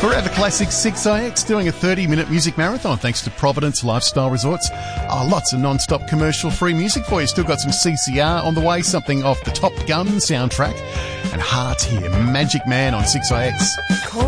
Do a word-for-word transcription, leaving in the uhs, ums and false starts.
Forever Classic six I X doing a thirty-minute music marathon thanks to Providence Lifestyle Resorts. Oh, lots of non-stop commercial-free music for you. Still got some C C R on the way, something off the Top Gun soundtrack. And Heart here, Magic Man on six I X.